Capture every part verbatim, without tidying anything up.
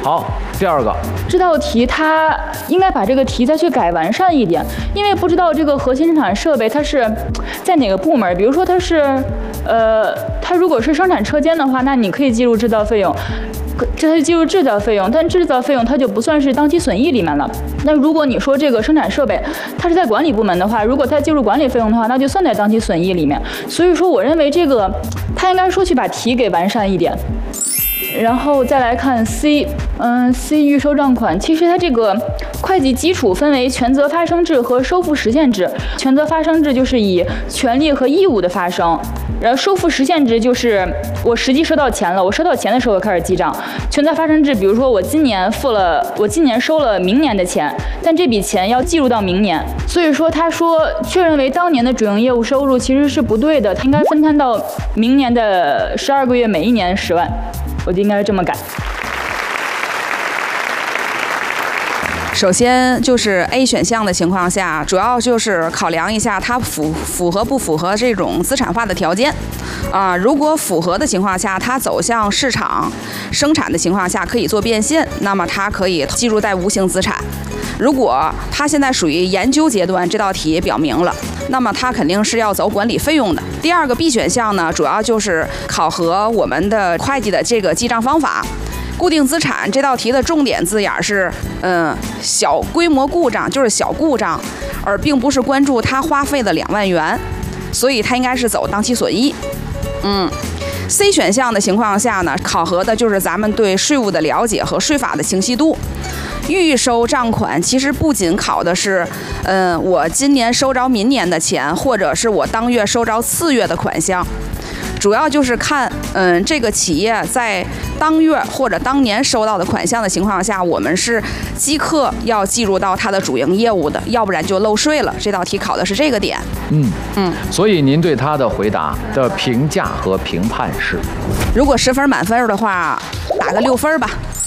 好，第二个， 这道题它应该把这个题再去改完善一点，因为不知道这个核心生产设备它是在哪个部门，比如说它是，呃，它如果是生产车间的话，那你可以记录制造费用。这它就计入制造费用，但制造费用它就不算是当期损益里面了。那如果你说这个生产设备它是在管理部门的话，如果它计入管理费用的话，那就算在当期损益里面。所以说我认为这个它应该说去把题给完善一点。然后再来看 C， 嗯 ，C 预收账款，其实它这个会计基础分为权责发生制和收付实现制。权责发生制就是以权利和义务的发生，然后收付实现制就是我实际收到钱了，我收到钱的时候开始记账。权责发生制，比如说我今年付了，我今年收了明年的钱，但这笔钱要计入到明年，所以说他说确认为当年的主营业务收入其实是不对的，应该分摊到明年的十二个月，每一年十万。我就应该这么改。 首先就是 A 选项的情况下，主要就是考量一下它符符合不符合这种资产化的条件。啊，如果符合的情况下，它走向市场生产的情况下可以做变现，那么它可以计入在无形资产。如果它现在属于研究阶段，这道题也表明了，那么它肯定是要走管理费用的。第二个 B 选项呢，主要就是考核我们的会计的这个记账方法。固定资产这道题的重点字眼是，嗯，小规模故障，就是小故障，而并不是关注它花费的两万元，所以它应该是走当期损益。嗯。C 选项的情况下呢，考核的就是咱们对税务的了解和税法的清晰度。预收账款其实不仅考的是，嗯，我今年收着明年的钱，或者是我当月收着次月的款项，主要就是看，嗯，这个企业在当月或者当年收到的款项的情况下，我们是即刻要计入到它的主营业务的，要不然就漏税了。这道题考的是这个点。 嗯嗯， 所以您对他的回答的评价和评判是？ 如果十分满分的话，打个六分吧。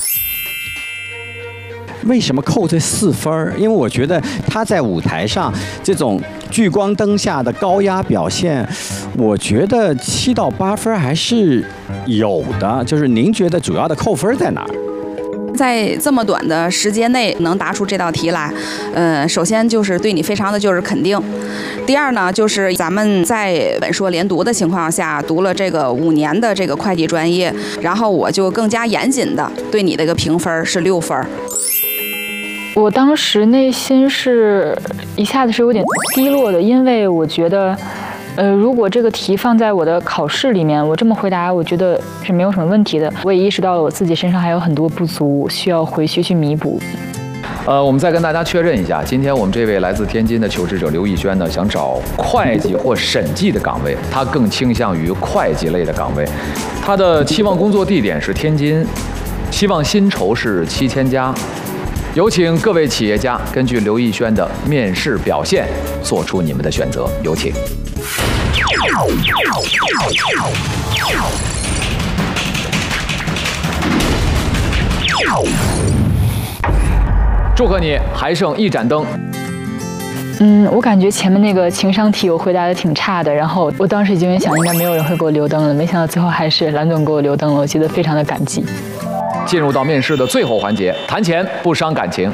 为什么扣这四分？因为我觉得他在舞台上这种聚光灯下的高压表现，我觉得七到八分还是有的。就是您觉得主要的扣分在哪儿？ 在这么短的时间内能答出这道题来，呃，首先就是对你非常的就是肯定。第二呢，就是咱们在本硕连读的情况下，读了这个五年的这个会计专业，然后我就更加严谨的对你的一个评分是六分。 我当时内心是一下子是有点低落的，因为我觉得，呃，如果这个题放在我的考试里面，我这么回答，我觉得是没有什么问题的。我也意识到了我自己身上还有很多不足，需要回去去弥补。 呃，我们再跟大家确认一下，今天我们这位来自天津的求职者刘艺轩呢，想找会计或审计的岗位，他更倾向于会计类的岗位。他的期望工作地点是天津，期望薪酬是七千加。有请各位企业家根据刘艺轩的面试表现做出你们的选择，有请。祝贺你，还剩一盏灯。 嗯，我感觉前面那个情商题我回答的挺差的，然后我当时已经想应该没有人会给我留灯了，没想到最后还是蓝总给我留灯了，我觉得非常的感激。 进入到面试的最后环节，谈钱不伤感情。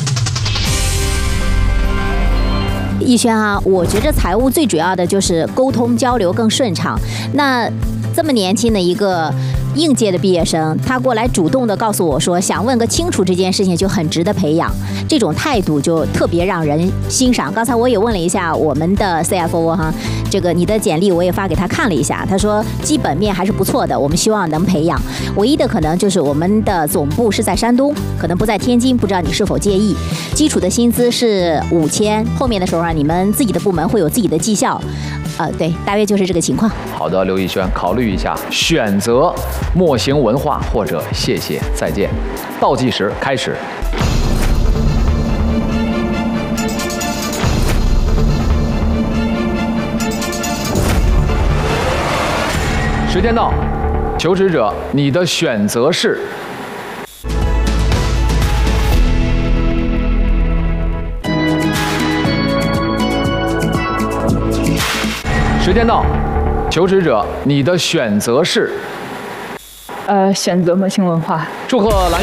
逸轩啊，我觉着财务最主要的就是沟通交流更顺畅。那这么年轻的一个应届的毕业生，他过来主动的告诉我说想问个清楚，这件事情就很值得培养，这种态度就特别让人欣赏。刚才我也问了一下我们的 C F O 哈，这个你的简历我也发给他看了一下，他说基本面还是不错的，我们希望能培养。唯一的可能就是我们的总部是在山东，可能不在天津，不知道你是否介意。基础的薪资是五千，后面的时候啊，你们自己的部门会有自己的绩效，呃，对，大约就是这个情况。 好的，刘艺轩，考虑一下，选择莫行文化或者谢谢再见。倒计时开始。时间到，求职者，你的选择是？时间到，求职者，你的选择是？ 呃，选择模型文化。 祝贺蓝。